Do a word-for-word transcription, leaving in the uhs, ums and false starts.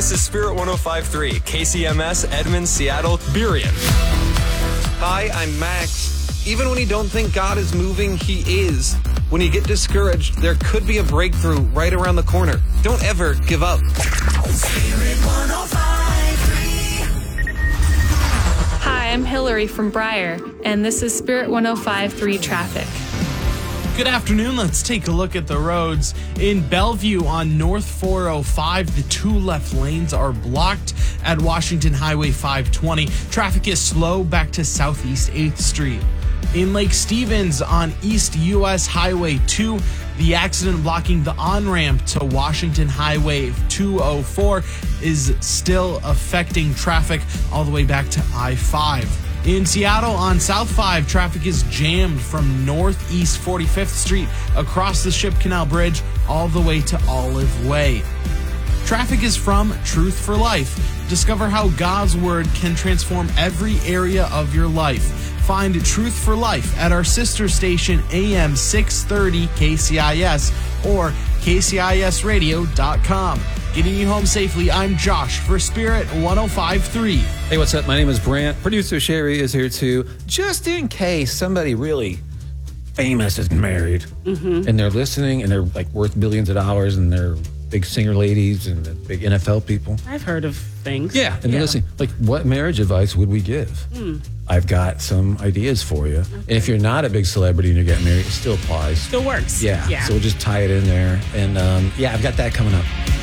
This is Spirit one oh five point three, K C M S, Edmonds, Seattle, Burien. Hi, I'm Max. Even when you don't think God is moving, He is. When you get discouraged, there could be a breakthrough right around the corner. Don't ever give up. Spirit one oh five point three. Hi, I'm Hillary from Briar, and this is Spirit one oh five point three Traffic. Good afternoon. Let's take a look at the roads. In Bellevue on North four oh five, the two left lanes are blocked at Washington Highway five twenty. Traffic is slow back to Southeast eighth Street. In Lake Stevens on East U S Highway two, the accident blocking the on-ramp to Washington Highway two oh four is still affecting traffic all the way back to I five. In Seattle on South five, traffic is jammed from Northeast forty-fifth Street across the Ship Canal Bridge all the way to Olive Way. Traffic is from Truth for Life. Discover how God's Word can transform every area of your life. Find Truth for Life at our sister station A M six thirty K C I S or K C I S radio dot com. Getting you home safely, I'm Josh for Spirit one oh five point three. Hey, what's up? My name is Brant. Producer Sherry is here too, just in case somebody really famous is married Mm-hmm. and they're listening and they're like worth billions of dollars and they're big singer ladies and the big N F L people. I've heard of things. Yeah, and they're listening. Like, what marriage advice would we give? Mm. I've got some ideas for you. Okay. And if you're not a big celebrity and you're getting married, it still applies. Still works. Yeah. Yeah. So we'll just tie it in there. And um, yeah, I've got that coming up.